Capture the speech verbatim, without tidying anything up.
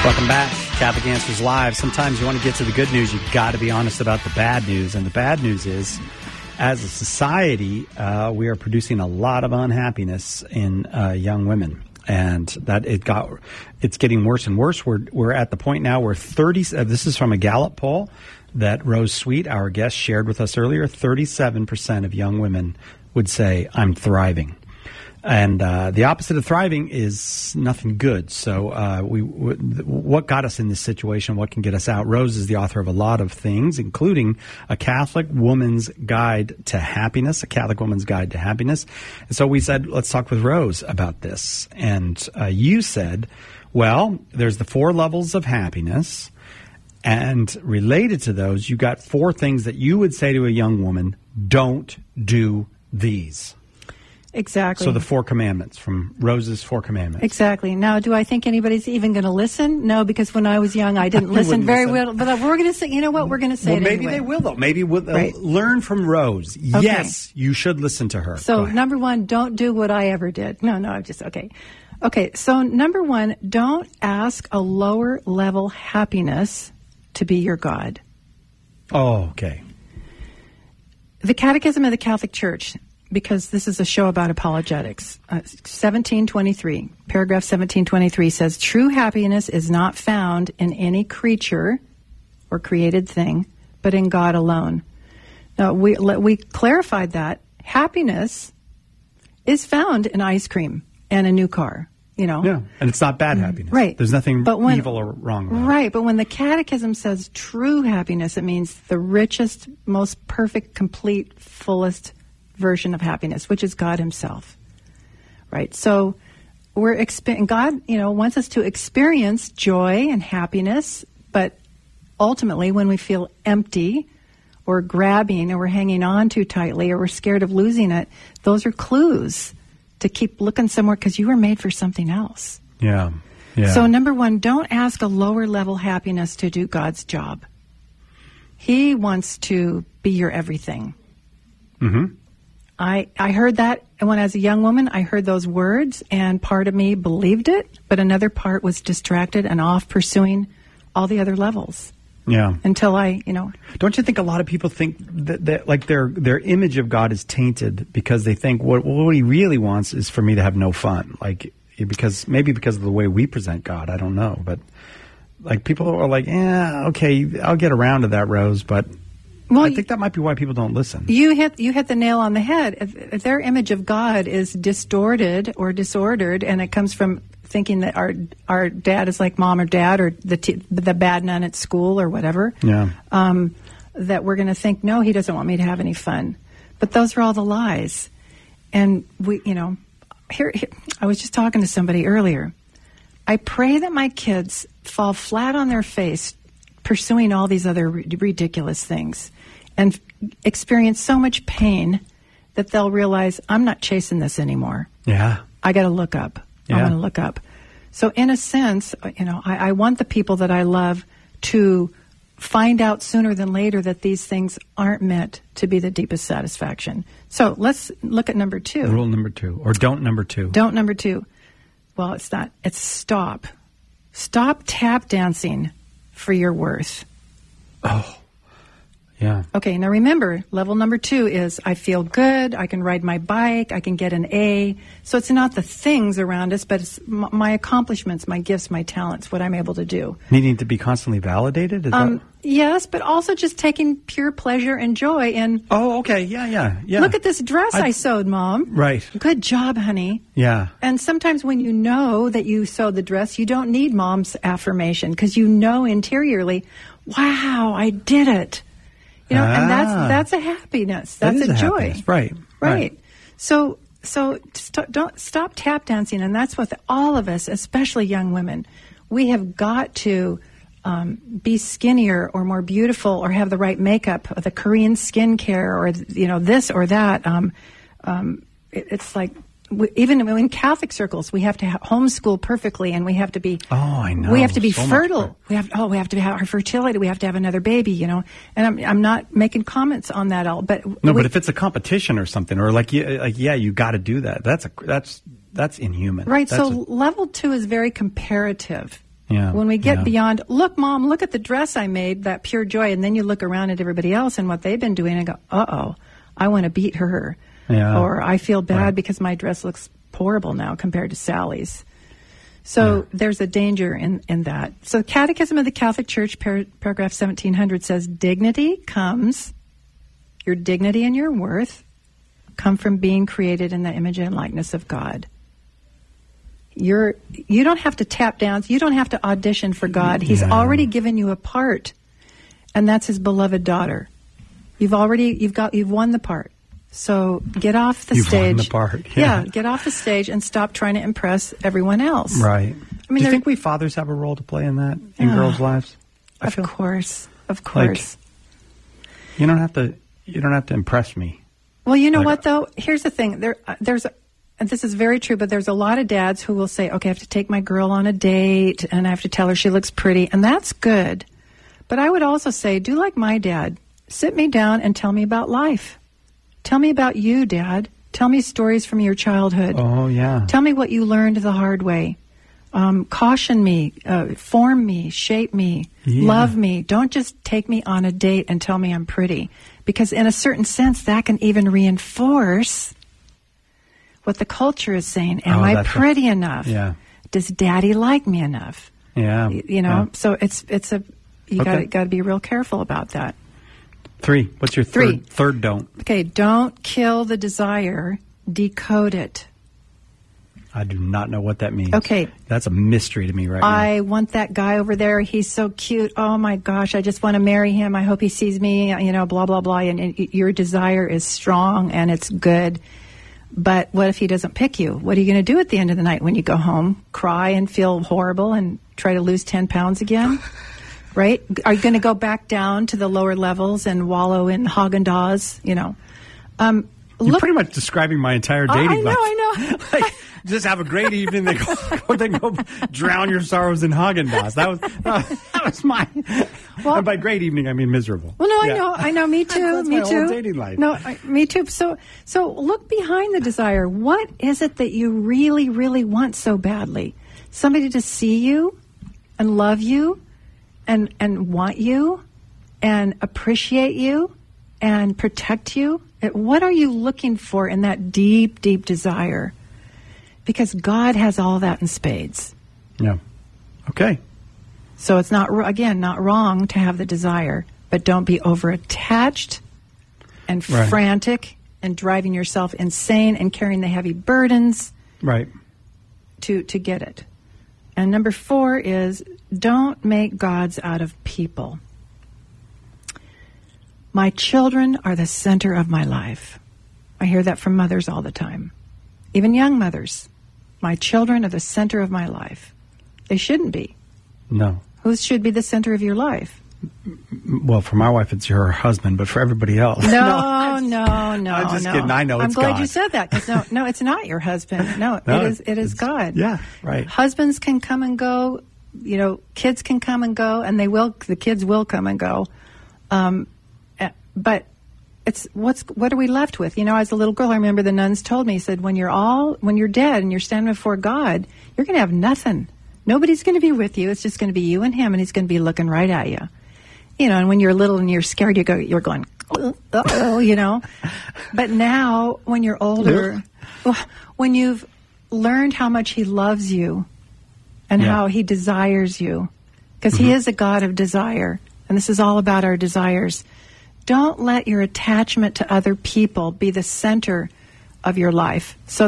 Welcome back. Catholic Answers Live. Sometimes you want to get to the good news, you've got to be honest about the bad news. And the bad news is, as a society, uh, we are producing a lot of unhappiness in uh, young women. And that it got, it's getting worse and worse. We're we're at the point now where thirty. Uh, this is from a Gallup poll that Rose Sweet, our guest, shared with us earlier. thirty-seven percent of young women would say, "I'm thriving." And uh, the opposite of thriving is nothing good. So uh, we, w- what got us in this situation? What can get us out? Rose is the author of a lot of things, including a Catholic Woman's Guide to Happiness, a Catholic Woman's Guide to Happiness. And so we said, let's talk with Rose about this. And uh, you said, well, there's the four levels of happiness. And related to those, you got four things that you would say to a young woman, don't do these. Exactly. So the four commandments from Rose's Four Commandments. Exactly. Now, do I think anybody's even going to listen? No, because when I was young, I didn't listen very listen. well. But we're going to say, you know what? We're going to say well, it maybe anyway. they will, though. Maybe we'll right. learn from Rose. Okay. Yes, you should listen to her. So number one, don't do what I ever did. No, no, I'm just, okay. Okay, so number one, don't ask a lower level happiness to be your God. Oh, okay. The Catechism of the Catholic Church, because this is a show about apologetics, uh, seventeen twenty-three, paragraph seventeen twenty-three says, true happiness is not found in any creature or created thing, but in God alone. Now, we, we clarified that happiness is found in ice cream and a new car. You know? Yeah, and it's not bad happiness. Right. There's nothing but when, evil or wrong about right, it. Right, but when the Catechism says true happiness, it means the richest, most perfect, complete, fullest version of happiness, which is God himself. Right? So we're exp- God, you know, wants us to experience joy and happiness, but ultimately when we feel empty or grabbing or we're hanging on too tightly or we're scared of losing it, those are clues to keep looking somewhere because you were made for something else. Yeah. Yeah. So number one, don't ask a lower level happiness to do God's job. He wants to be your everything. Mm-hmm. I, I heard that, and when I was a young woman, I heard those words, and part of me believed it, but another part was distracted and off pursuing all the other levels. Yeah. Until I, you know. Don't you think a lot of people think that, that like their their image of God is tainted because they think what what he really wants is for me to have no fun, like because maybe because of the way we present God, I don't know, but like people are like, yeah, okay, I'll get around to that, Rose, but. Well, I think that might be why people don't listen. You hit you hit the nail on the head. If, if their image of God is distorted or disordered, and it comes from thinking that our our dad is like mom or dad, or the t- the bad nun at school or whatever, yeah, um, that we're going to think, no, he doesn't want me to have any fun. But those are all the lies. And we, you know, here, here I was just talking to somebody earlier. I pray that my kids fall flat on their face pursuing all these other r- ridiculous things and f- experience so much pain that they'll realize, I'm not chasing this anymore. Yeah. I got to look up. Yeah. I'm going to look up. So in a sense, you know, I, I want the people that I love to find out sooner than later that these things aren't meant to be the deepest satisfaction. So let's look at number two. Rule number two, or don't number two. Don't number two. Well, it's not. It's stop. Stop tap dancing for your worth. Oh, yeah. Okay, now remember, level number two is I feel good, I can ride my bike, I can get an A. So it's not the things around us, but it's m- my accomplishments, my gifts, my talents, what I'm able to do. Needing to be constantly validated? Is Um, that... Yes, but also just taking pure pleasure and joy in, Oh, okay, yeah, yeah, yeah. look at this dress I, I sewed, Mom. Right. Good job, honey. Yeah. And sometimes when you know that you sewed the dress, you don't need Mom's affirmation because you know interiorly, wow, I did it. You know, ah, and that's that's a happiness. That's that is a, a joy. Happiness. Right, right. Right. So so st- don't stop tap dancing, and that's what the, all of us, especially young women, we have got to um, be skinnier or more beautiful or have the right makeup, or the Korean skincare, or you know this or that. Um, um, it, it's like. We, even in Catholic circles, we have to ha- homeschool perfectly, and we have to be. Oh, I know. We have to be so fertile. We have. Oh, we have to have our fertility. We have to have another baby. You know, and I'm I'm not making comments on that all, but no. we, But if it's a competition or something, or like, yeah, like yeah, you got to do that. That's a that's that's inhuman. right. That's So a, level two is very comparative. Yeah. When we get yeah. beyond, look, Mom, look at the dress I made, that pure joy, and then you look around at everybody else and what they've been doing and go, uh-oh, I want to beat her. Yeah. Or I feel bad Right. because my dress looks horrible now compared to Sally's. So Yeah. there's a danger in, in that. So the Catechism of the Catholic Church, par- paragraph seventeen hundred says, dignity comes, your dignity and your worth come from being created in the image and likeness of God. You're, you don't have to tap dance. You don't have to audition for God. He's Yeah. already given you a part, and that's his beloved daughter. You've already, you've got, you've won the part. So get off the You've stage. won the part. Yeah. Yeah. Get off the stage and stop trying to impress everyone else. Right. I mean, Do you there- think we fathers have a role to play in that, in Oh, girls' lives? I Of feel course, of course. you don't have to. You don't have to impress me. Well, you know Like- what though? Here's the thing. There, uh, there's, a, and this is very true. But there's a lot of dads who will say, "Okay, I have to take my girl on a date, and I have to tell her she looks pretty," and that's good. But I would also say, do like my dad. Sit me down and tell me about life. Tell me about you, Dad. Tell me stories from your childhood. Oh yeah. Tell me what you learned the hard way. Um, caution me, uh, form me, shape me, Yeah. love me. Don't just take me on a date and tell me I'm pretty. Because in a certain sense, that can even reinforce what the culture is saying. Am Oh, I that's a- pretty enough? Yeah. Does Daddy like me enough? Yeah. Y- You know, yeah. so it's it's a you Okay. got got to be real careful about that. Three. What's your Three. third? Third don't. Okay, don't kill the desire, decode it. I do not know what that means. Okay. That's a mystery to me right I want that guy over there. He's so cute. Oh my gosh, I just want to marry him. I hope he sees me, you know, blah, blah, blah. And, and your desire is strong and it's good. But what if he doesn't pick you? What are you going to do at the end of the night when you go home? Cry and feel horrible and try to lose ten pounds again? Right? Are you going to go back down to the lower levels and wallow in Haagen-Dazs? You know, um, now. You're look. pretty much describing my entire dating I know, life. I know. Like, just have a great evening. Then go, then go drown your sorrows in Haagen-Dazs. That was that was my. Well- and by great evening, I mean miserable. Well, no, Yeah. I know, I know. Me too. That's me my too. whole dating life. No, I, me too. So, so look behind the desire. What is it that you really, really want so badly? Somebody to see you, and love you, and and want you, and appreciate you, and protect you. It- What are you looking for in that deep, deep desire? Because God has all that in spades. Yeah. Okay. So it's not, again, not wrong to have the desire, but don't be over attached and Right. frantic and driving yourself insane and carrying the heavy burdens Right. to, to get it. And number four is don't make gods out of people. My children are the center of my life. I hear that from mothers all the time, even young mothers. My children are the center of my life. They shouldn't be. No. Who should be the center of your life? Well, for my wife, it's her husband, but for everybody else, No, no, no, I'm just no. kidding. I know I'm it's glad God. you said that because no, no, it's not your husband. No, No, it is. It is it's- God. yeah, right. Husbands can come and go. You know, kids can come and go, and they will. The kids will come and go. Um, eh, but it's what's what are we left with? You know, as a little girl, I remember the nuns told me, said, when you're all when you're dead and you're standing before God, you're going to have nothing. Nobody's going to be with you. It's just going to be you and him, and he's going to be looking right at you. You know, and when you're little and you're scared, you go, you're going, oh, you know. But now, when you're older, when you've learned how much he loves you and Yeah. how he desires you, because Mm-hmm. he is a God of desire, and this is all about our desires. Don't let your attachment to other people be the center of your life, so